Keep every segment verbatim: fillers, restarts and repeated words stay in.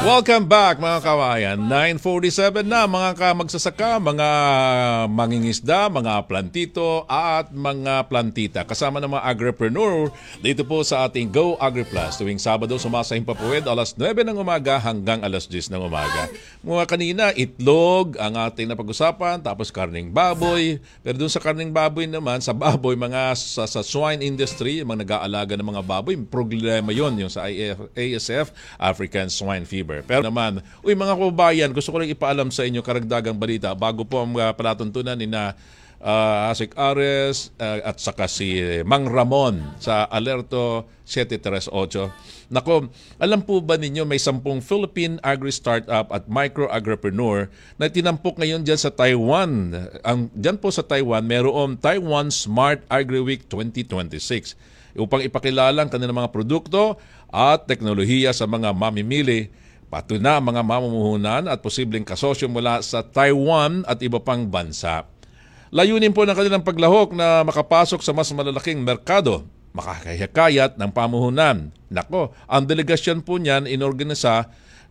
Welcome back mga kawayan. nine forty-seven na mga kamagsasaka, mga mangingisda, mga plantito at mga plantita. Kasama ng mga agripreneur dito po sa ating Go AgriPlus. Tuwing Sabado sumasahing papuwid alas nuwebe ng umaga hanggang alas diyes ng umaga. Mga kanina, itlog ang ating napag-usapan, tapos karning baboy. Pero doon sa karning baboy naman, sa baboy, mga sa, sa swine industry, mga nag-aalaga ng mga baboy, problema yon yung sa A S F, African Swine Fever. Pero naman, uy mga kababayan, gusto ko lang ipaalam sa inyo karagdagang balita bago po ang uh, palatuntunan ni na uh, Asik Ares uh, at saka si Mang Ramon sa Alerto seven three eight. Nako, alam po ba ninyo may sampung Philippine agri-startup at micro-agripreneur na tinampok ngayon dyan sa Taiwan. Ang, dyan po sa Taiwan, mayroong Taiwan Smart Agri-Week twenty twenty-six upang ipakilala ang kanilang mga produkto at teknolohiya sa mga mamimili, pati na mga mamumuhunan at posibleng kasosyo mula sa Taiwan at iba pang bansa. Layunin po ng kanilang paglahok na makapasok sa mas malalaking merkado, makakayakayat ng pamuhunan. Nako, ang delegasyon po niyan inorganisa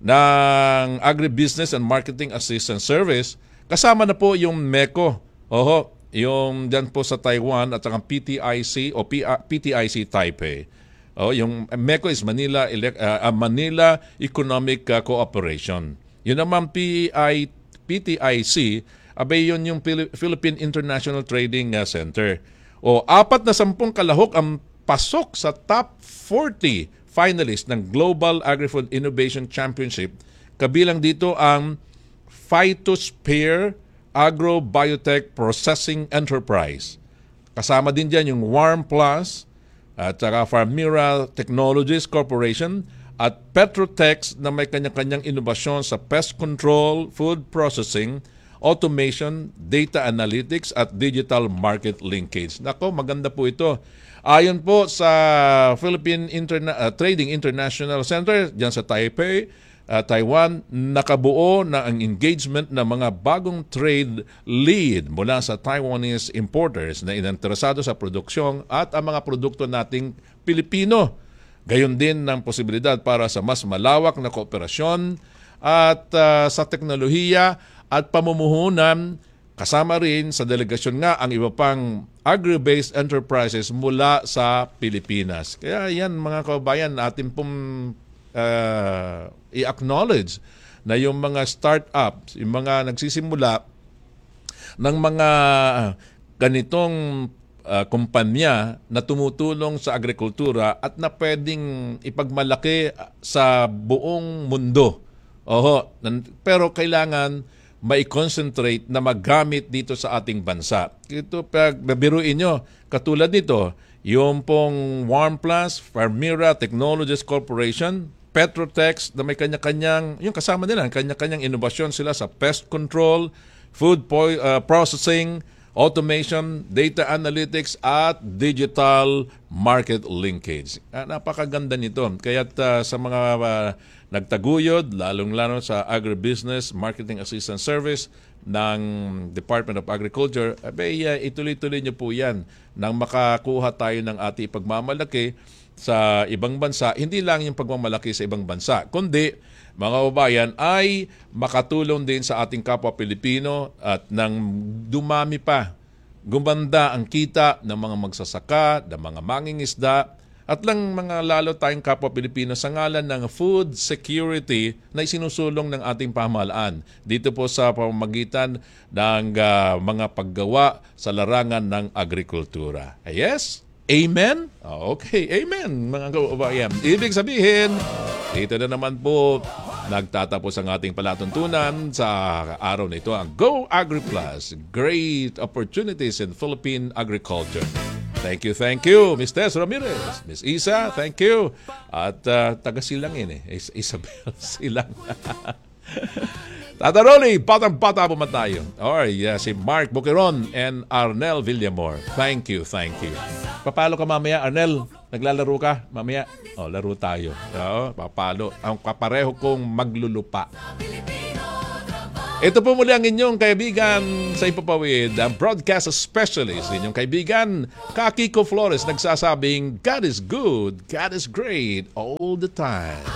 ng Agribusiness and Marketing Assistance Service. Kasama na po yung MECO. Oho, yung dyan po sa Taiwan at ang P T I C o P T I C Taipei. Oh, yung MECO is Manila uh, Manila Economic uh, Cooperation. Yun naman P T I C, abay yun yung Philippine International Trading uh, Center. O apat na sampung kalahok ang pasok sa top forty finalists ng Global Agri-Food Innovation Championship. Kabilang dito ang Phytosphere Agro-Biotech Processing Enterprise. Kasama din dyan yung Warm Plus at saka Farmira Technologies Corporation at Petrotex na may kanya-kanyang inobasyon sa pest control, food processing, automation, data analytics at digital market linkage. Nako, maganda po ito. Ayon po sa Philippine Interna- uh, Trading International Center dyan sa Taipei, uh, Taiwan, nakabuo na ang engagement ng mga bagong trade lead mula sa Taiwanese importers na inanteresado sa produksyon at ang mga produkto nating Pilipino. Gayon din ng posibilidad para sa mas malawak na kooperasyon at uh, sa teknolohiya at pamumuhunan. Kasama rin sa delegasyon nga ang iba pang agri-based enterprises mula sa Pilipinas. Kaya yan mga kababayan, atin pong uh, i-acknowledge na yung mga startups, yung mga nagsisimula ng mga ganitong uh, kumpanya na tumutulong sa agrikultura at na pwedeng ipagmalaki sa buong mundo. Oho, pero kailangan mai-concentrate na magamit dito sa ating bansa. Ito, pag babiruin nyo, katulad nito, yung pong Warm Plus, Farmira Technologies Corporation, Petrotex na may kanya-kanyang, yung kasama nila, kanya-kanyang inobasyon sila sa pest control, food po, uh, processing, automation, data analytics, at digital market linkage. Ah, napakaganda nito. Kaya uh, sa mga uh, nagtaguyod, lalong-lalo sa Agribusiness Marketing Assistance Service ng Department of Agriculture, abay, uh, ituloy-tuloy niyo po yan nang makakuha tayo ng ating pagmamalaki sa ibang bansa. Hindi lang yung pagmamalaki sa ibang bansa, kundi mga kababayan ay makatulong din sa ating kapwa Pilipino at nang dumami pa, gumanda ang kita ng mga magsasaka, ng mga mangingisda, at lang mga lalo tayong kapwa Pilipino sa ngalan ng food security na isinusulong ng ating pamahalaan dito po sa pamamagitan ng uh, mga paggawa sa larangan ng agrikultura. Yes? Amen? Okay, amen mga kababayan. Ibig sabihin, dito na naman po nagtatapos ang ating palatuntunan sa araw na ito, ang Go AgriPlus, Great Opportunities in Philippine Agriculture. Thank you, thank you, Miz Tess Ramirez. Miz Isa, thank you. At uh, taga-Silang yun eh, Is- Isabel Silang. Tata Rolly, batang-bata po man tayo. Or yeah, si Mark Buqueron and Arnel Villamor. Thank you, thank you. Papalo ka mamaya, Arnel? Naglalaro ka mamaya? Oh, laro tayo. Oh, papalo. Ang kapareho kong maglulupa. Ito po muli ang inyong kaibigan sa Ipapawid, ang broadcast specialist, inyong kaibigan, Kakiko Flores, nagsasabing, God is good, God is great, all the time.